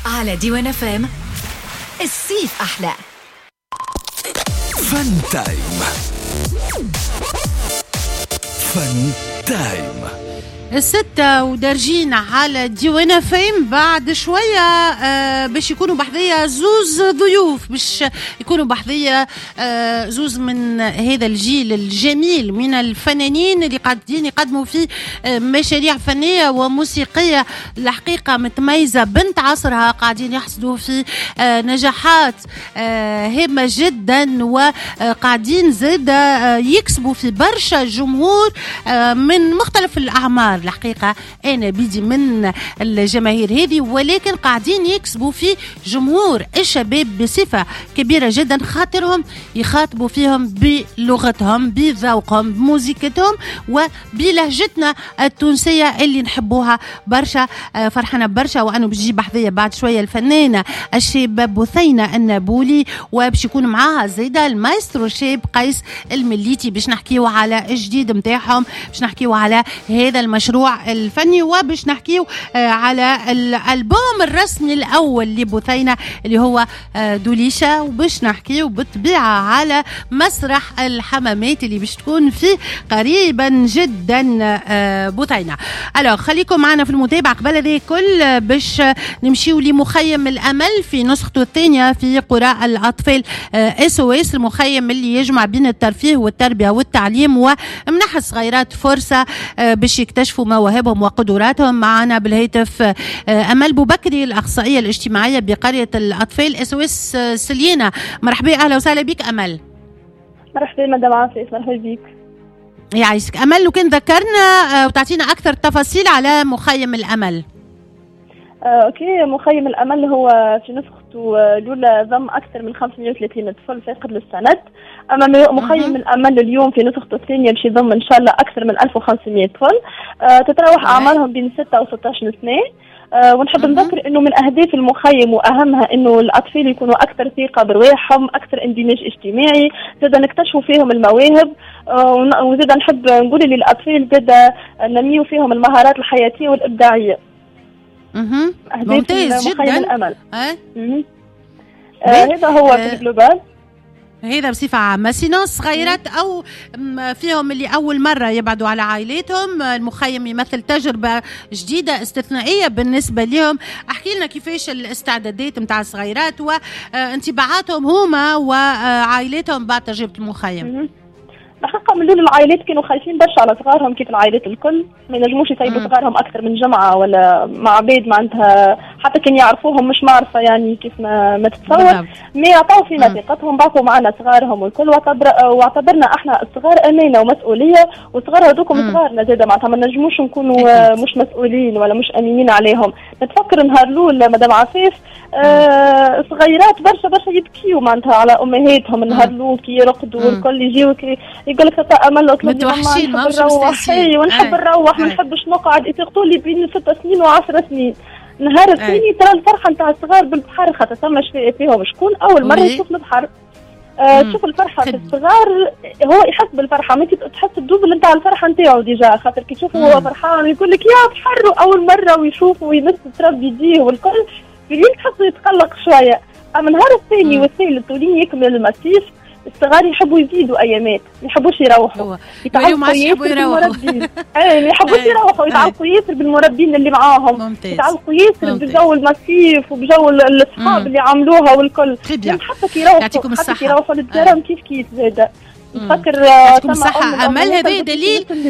على ديوان اف ام. الصيف أحلى. فن تايم. فن تايم. 6 ودرجين على ديوان فيم. بعد شوية باش يكونوا بحذية زوز ضيوف، باش يكونوا بحذية زوز من هذا الجيل الجميل من الفنانين اللي قاعدين يقدموا فيه مشاريع فنية وموسيقية الحقيقة متميزة بنت عصرها، قاعدين يحصدوا في نجاحات هامة جدا، وقاعدين زادة يكسبوا في برشا جمهور من مختلف الأعمار. الحقيقة أنا بيدي من الجماهير هذه، ولكن قاعدين يكسبوا في جمهور الشباب بصفة كبيرة جدا، خاطرهم يخاطبوا فيهم بلغتهم، بذوقهم، بموسيقتهم، وبلهجتنا التونسية اللي نحبوها برشا. فرحنا برشا وأنا بجيب بحذية بعد شوية الفنانة الشابة بثينة النابولي، وباش يكون معاها زيدا المايسترو الشاب قيس المليتي، باش نحكيو على الجديد متاعهم، باش نحكيو على هذا المشروع الفني، وباش نحكيو على الألبوم الرسمي الأول لبثينة اللي هو دوليشة، وباش نحكيو بالطبيعة على مسرح الحمامات اللي باش تكون فيه قريبا جدا بثينة. ألو خليكم معنا في المتابعة. قبل ذي كل باش نمشيو لمخيم الأمل في نسخته الثانية في قراء الأطفال SOS، المخيم اللي يجمع بين الترفيه والتربية والتعليم ومنح الصغيرات فرصة باش يكتشفوا مواهبهم وقدراتهم. معنا بالهاتف أمل بوبكري الأخصائية الاجتماعية بقرية الأطفال SOS سلينا. مرحبا، أهلا وسهلا بك أمل. مرحبا مدام عفيف، مرحبا بك. يعيشك أمل، لو كان ذكرنا وتعطينا أكثر تفاصيل على مخيم الأمل. اوكي، مخيم الامل هو في نسخته الاولى ضم اكثر من 530 طفل فاقد للسند. اما مخيم الامل اليوم في نسخته الثانيه باش يضم ان شاء الله اكثر من 1500 طفل، تتراوح اعمارهم بين 6 و 16 سنه. ونحب نذكر انه من اهداف المخيم واهمها انه الاطفال يكونوا اكثر ثقه برواحهم، اكثر اندماج اجتماعي، زاد نكتشفوا فيهم المواهب، وزاد نحب نقول للاطفال زاد ننميو فيهم المهارات الحياتيه والابداعيه. ممتاز جدا. الأمل. هذا هو في الجلوبال، هذا بصفة عامة. سينو صغيرات أو فيهم اللي أول مرة يبعدوا على عائلاتهم، المخيم يمثل تجربة جديدة استثنائية بالنسبة لهم. أحكي لنا كيفاش الاستعدادات متاع الصغيرات وانتباعاتهم هما وعائلاتهم بعد تجربة المخيم. الحقيقة من دون العائلات كانوا خايفين برشا على صغارهم، كيف العائلات الكل ما ينجموش يسيبوا صغارهم أكثر من جمعة ولا مع عباد معناتها حتى كان يعرفوهم مش معرفة يعني كيف ما تتصور. ما يعطوا فينا ثقتهم، بعثوا معنا صغارهم والكل، واعتبرنا احنا الصغار أمانة ومسؤولية، والصغار هذوكم صغارنا زادة معناتها ما نجموش نكونوا مش مسؤولين ولا مش أمينين عليهم. نتفكر نهار الأول مدام عفيف صغيرات برشا يبكيوا معناتها على أمهاتهم النهار الأول كي يرقدوا والكل يجيوا يقول لك تتا امل اطلب ماما نحب نروح، ونحب نروح ما نحبش نقعد. يتقطوا لي بين 6 سنين و10 سنين. نهار الثاني ترى الفرحه نتاع الصغار بالبحر، خاطر ثم فيهم شكون اول مره يشوف البحر. تشوف الفرحه في الصغار، هو يحس بالفرحه، ما تحس الدوبل نتاع الفرحه نتاعو ديجا، خاطر كي تشوفه هو فرحان يقول لك يا بحر اول مره، ويشوفه ويمس تراب يديه والكل، يلين تحسه يتقلق شويه. اما النهار الثاني والثالث ولين يكمل المسيف، الصغار يحبوا يزيدوا ايامات، ما يحبوش يروحوا، يتعلقوا ياسر بالمربين. ما يحبوش يروحوا، يتعلقوا ياسر بالمربين اللي معاهم، يتعلقوا ياسر بجو المسيف وبجو الاصحاب اللي عملوها والكل. حتى كي يروحوا للدرام كيف زاده. نفكر يعطيكم الصحة أمل. هذا دليل